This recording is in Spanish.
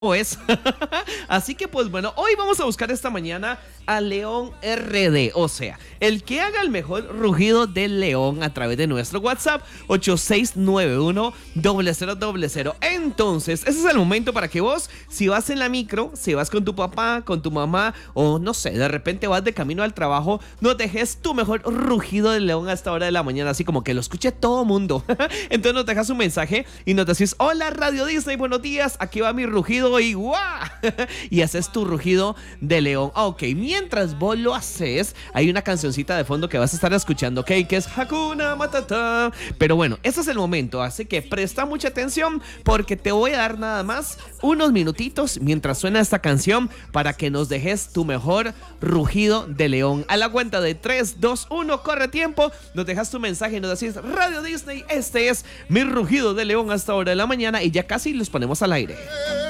es. Así que pues bueno, hoy vamos a buscar esta mañana a León RD, o sea, el que haga el mejor rugido del león a través de nuestro WhatsApp 8691-0000. Entonces, ese es el momento para que vos, si vas en la micro, si vas con tu papá, con tu mamá o no sé, de repente vas de camino al trabajo, nos dejes tu mejor rugido del león a esta hora de la mañana, así como que lo escuche todo mundo. Entonces nos dejas un mensaje y nos decís: hola Radio Disney, buenos días, aquí va mi rugido y ¡guau! Y haces tu rugido de león. Ok, mientras vos lo haces, hay una cancioncita de fondo que vas a estar escuchando, ok, que es Hakuna Matata. Pero bueno, ese es el momento, así que presta mucha atención porque te voy a dar nada más unos minutitos mientras suena esta canción para que nos dejes tu mejor rugido de león. A la cuenta de 3, 2, 1, corre tiempo, nos dejas tu mensaje y nos decís: Radio Disney, este es mi rugido de león hasta hora de la mañana, y ya casi los ponemos al aire.